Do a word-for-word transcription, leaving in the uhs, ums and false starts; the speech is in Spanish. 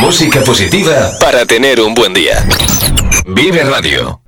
Música positiva para tener un buen día. Vive Radio.